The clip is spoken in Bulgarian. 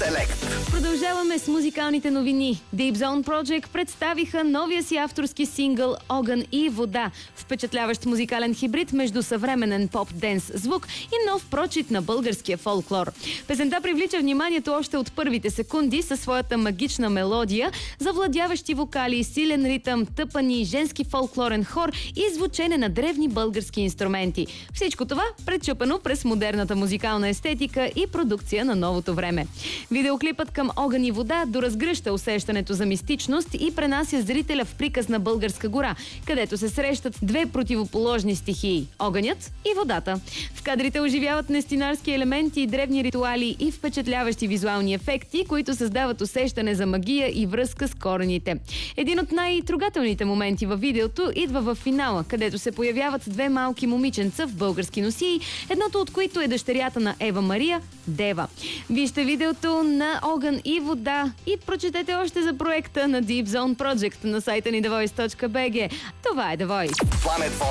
Select. Продължаваме с музикалните новини. Deep Zone Project представиха новия си авторски сингъл "Огън и вода", впечатляващ музикален хибрид между съвременен поп-денс звук и нов прочит на българския фолклор. Песента привлича вниманието още от първите секунди със своята магична мелодия, завладяващи вокали, силен ритъм, тъпани, женски фолклорен хор и звучене на древни български инструменти. Всичко това пречупено през модерната музикална естетика и продукция на новото време. Видеоклипът към "Огън и вода" доразгръща усещането за мистичност и пренася зрителя в приказна българска гора, където се срещат две противоположни стихии – огънят и водата. В кадрите оживяват нестинарски елементи, древни ритуали и впечатляващи визуални ефекти, които създават усещане за магия и връзка с корените. Един от най-трогателните моменти във видеото идва в финала, където се появяват две малки момиченца в български носии, едното от които е дъщерята на Ева Мария – Дева. Вижте видеото на "Огън и вода" и прочетете още за проекта на Deep Zone Project на сайта ни thevoice.bg. Това е The Voice.